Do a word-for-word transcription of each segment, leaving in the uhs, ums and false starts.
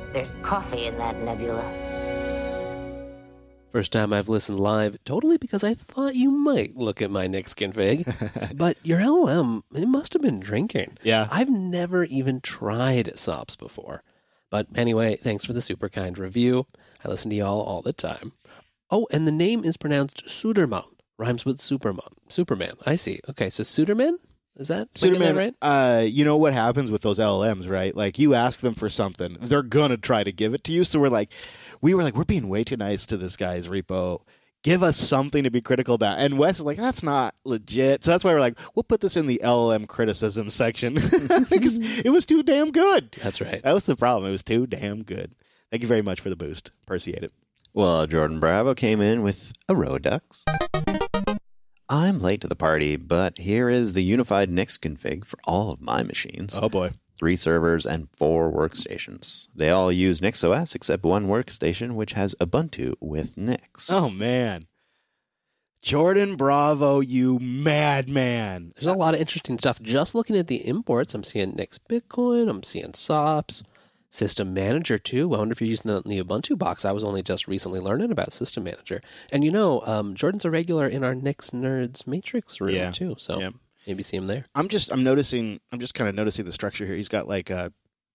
There's coffee in that nebula. First time I've listened live, totally because I thought you might look at my Nix config. But your L L M, it must have been drinking. Yeah. I've never even tried S O P S before. But anyway, thanks for the super kind review. I listen to y'all all the time. Oh, and the name is pronounced Suderman. Rhymes with Superman. Superman. I see. Okay, so Suderman? Is that, Suderman, right? Uh, you know what happens with those L L Ms, right? Like, you ask them for something, they're going to try to give it to you. So we're like, we were like, we're being way too nice to this guy's repo. Give us something to be critical about. And Wes is like, that's not legit. So that's why we're like, we'll put this in the L L M criticism section. Because it was too damn good. That's right. That was the problem. It was too damn good. Thank you very much for the boost. Appreciate it. Well, Jordan Bravo came in with a row of ducks. I'm late to the party, but here is the unified Nix config for all of my machines. Oh, boy. Three servers and four workstations. They all use NixOS except one workstation, which has Ubuntu with Nix. Oh, man. Jordan Bravo, you madman. There's a lot of interesting stuff. Just looking at the imports, I'm seeing Nix Bitcoin, I'm seeing S O P S, System Manager too. I wonder if you're using that in the Ubuntu box. I was only just recently learning about System Manager. And you know, um, Jordan's a regular in our Nix Nerds Matrix room Yeah. too. So Yeah. maybe see him there. I'm just, I'm noticing, I'm just kind of noticing the structure here. He's got like a,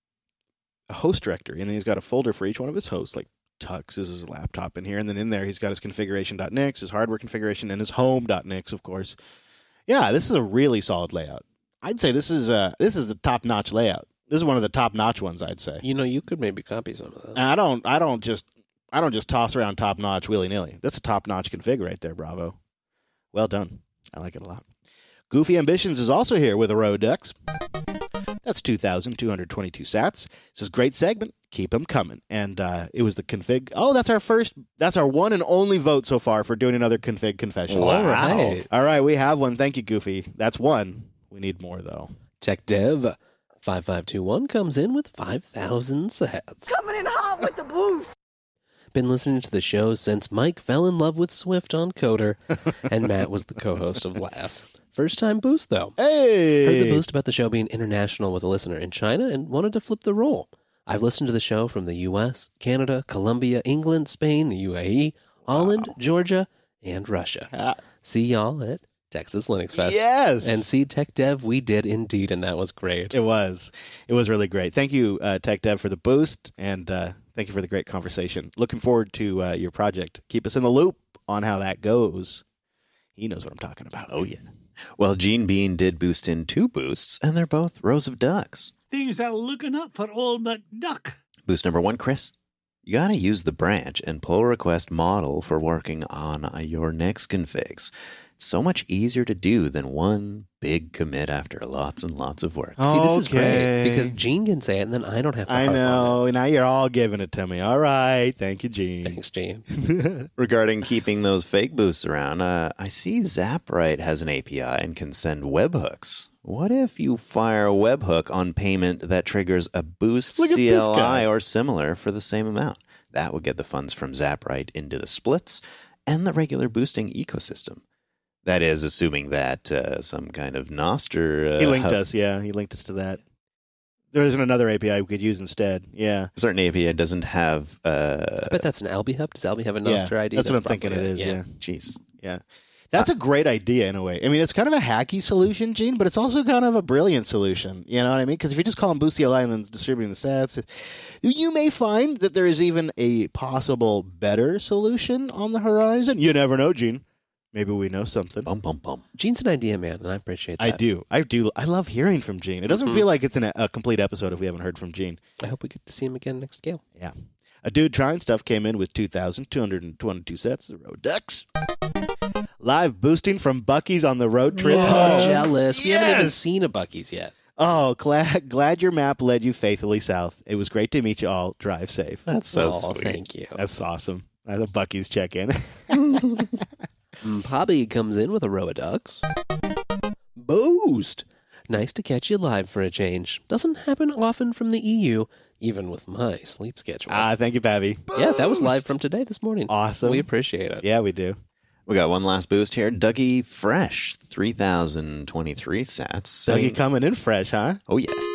a host directory, and then he's got a folder for each one of his hosts, like Tux is his laptop in here. And then in there, he's got his configuration.nix, his hardware configuration, and his home.nix, of course. Yeah, this is a really solid layout. I'd say this is uh this is the top-notch layout. This is one of the top-notch ones, I'd say. You know, you could maybe copy some of that. And I don't, I don't just, I don't just toss around top-notch willy-nilly. That's a top-notch config right there, Bravo. Well done. I like it a lot. Goofy Ambitions is also here with a row of ducks. That's two thousand two hundred twenty-two sats. This is a great segment. Keep them coming. And uh, it was the config. Oh, that's our first, that's our one and only vote so far for doing another config confession. Wow. All right. All right, we have one. Thank you, Goofy. That's one. We need more, though. Tech Dev five five two one comes in with five thousand sats. Coming in hot with the boost. Been listening to the show since Mike fell in love with Swift on Coder, and Matt was the co-host of last. First time boost, though. Hey! Heard the boost about the show being international with a listener in China and wanted to flip the role. I've listened to the show from the U S, Canada, Colombia, England, Spain, the U A E, Holland, wow. Georgia, and Russia. Uh, See y'all at Texas Linux Fest. Yes. And see Tech Dev, we did indeed, and that was great. It was. It was really great. Thank you, uh, Tech Dev, for the boost, and uh, thank you for the great conversation. Looking forward to uh, your project. Keep us in the loop on how that goes. He knows what I'm talking about. Oh, yeah. Well, Gene Bean did boost in two boosts, and they're both rows of ducks. Things are looking up for all but duck. Boost number one, Chris. You got to use the branch and pull request model for working on uh, your Nix configs. It's so much easier to do than one big commit after lots and lots of work. See, this is great because Gene can say it, and then I don't have to. I know. Now you're all giving it to me. All right. Thank you, Gene. Thanks, Gene. Regarding keeping those fake boosts around, uh, I see ZapRight has an A P I and can send webhooks. What if you fire a webhook on payment that triggers a boost C L I or similar for the same amount? That would get the funds from ZapRight into the splits and the regular boosting ecosystem. That is, assuming that uh, some kind of Nostr... Uh, he linked hub- us, yeah. He linked us to that. There isn't another A P I we could use instead, yeah. A certain A P I doesn't have... Uh, I bet that's an Alby hub. Does Alby have a Nostr yeah, I D? That's, that's what I'm thinking it is, yeah. yeah. Jeez. Yeah. That's a great idea in a way. I mean, it's kind of a hacky solution, Gene, but it's also kind of a brilliant solution. You know what I mean? Because if you just call them boost C L I and then distributing the sats, you may find that there is even a possible better solution on the horizon. You never know, Gene. Maybe we know something. Bum, bum, bum. Gene's an idea man, and I appreciate that. I do. I do. I love hearing from Gene. It doesn't mm-hmm. feel like it's an, a complete episode if we haven't heard from Gene. I hope we get to see him again next scale. Yeah. A dude trying stuff came in with two thousand two hundred twenty-two sets of road ducks. Live boosting from Buc-ee's on the road trip. Oh, jealous. Yes! We haven't even seen a Buc-ee's yet. Oh, glad glad your map led you faithfully south. It was great to meet you all. Drive safe. That's so oh, sweet. Thank you. That's awesome. That's a Buc-ee's check-in. Poppy comes in with a row of ducks. Boost! Nice to catch you live for a change. Doesn't happen often from the E U, even with my sleep schedule. Ah, thank you, Babby. Yeah, that was live from today, this morning. Awesome. We appreciate it. Yeah, we do. We got one last boost here. Dougie Fresh, three thousand twenty-three sats. Dougie coming in fresh, huh? Oh, yeah.